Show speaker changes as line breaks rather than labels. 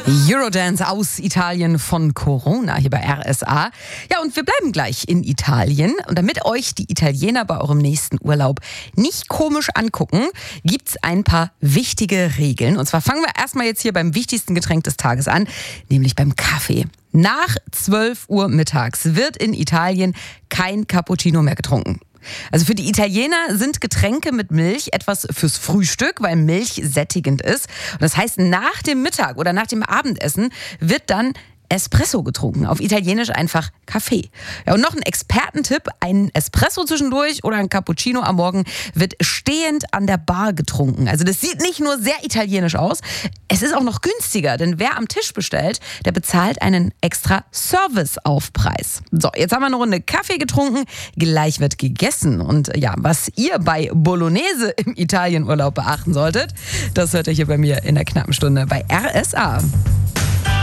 Eurodance aus Italien von Corona hier bei RSA. Ja, und wir bleiben gleich in Italien. Und damit euch die Italiener bei eurem nächsten Urlaub nicht komisch angucken, gibt's ein paar wichtige Regeln. Und zwar fangen wir erstmal jetzt hier beim wichtigsten Getränk des Tages an, nämlich beim Kaffee. Nach 12 Uhr mittags wird in Italien kein Cappuccino mehr getrunken. Also für die Italiener sind Getränke mit Milch etwas fürs Frühstück, weil Milch sättigend ist. Und das heißt, nach dem Mittag oder nach dem Abendessen wird dann Espresso getrunken. Auf Italienisch einfach Kaffee. Ja, und noch ein Expertentipp: ein Espresso zwischendurch oder ein Cappuccino am Morgen wird stehend an der Bar getrunken. Also das sieht nicht nur sehr italienisch aus, es ist auch noch günstiger, denn wer am Tisch bestellt, der bezahlt einen extra Serviceaufpreis. So, jetzt haben wir eine Runde Kaffee getrunken, gleich wird gegessen. Und ja, was ihr bei Bolognese im Italienurlaub beachten solltet, das hört ihr hier bei mir in der knappen Stunde bei RSA.